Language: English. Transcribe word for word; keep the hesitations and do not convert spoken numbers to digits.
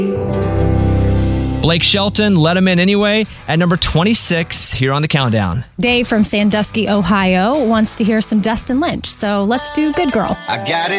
Blake Shelton, Let Him In Anyway, at number twenty-six here on the countdown. Dave from Sandusky, Ohio, wants to hear some Dustin Lynch. So let's do Good Girl. I got it.